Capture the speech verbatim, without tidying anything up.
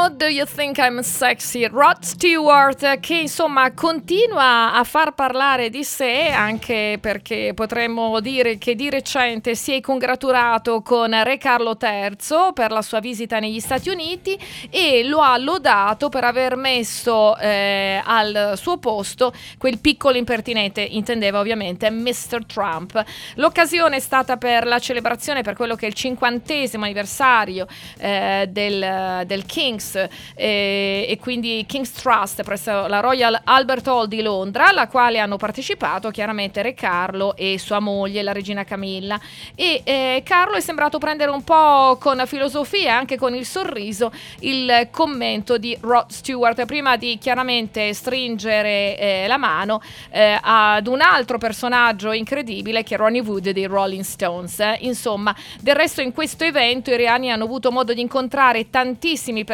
Oh, do you think I'm sexy? Rod Stewart, che insomma continua a far parlare di sé, anche perché potremmo dire che di recente si è congratulato con Re Carlo terzo per la sua visita negli Stati Uniti e lo ha lodato per aver messo eh, al suo posto quel piccolo impertinente, intendeva ovviamente mister Trump. L'occasione è stata per la celebrazione, per quello che è il cinquantesimo anniversario eh, del, del King's eh, e quindi King's Trust presso la Royal Albert Hall di Londra, alla quale hanno partecipato chiaramente Re Carlo e sua moglie, la regina Camilla, e eh, Carlo è sembrato prendere un po' con filosofia e anche con il sorriso il commento di Rod Stewart prima di chiaramente stringere eh, la mano eh, ad un altro personaggio incredibile che è Ronnie Wood dei Rolling Stones. Insomma, del resto in questo evento i reani hanno avuto modo di incontrare tantissimi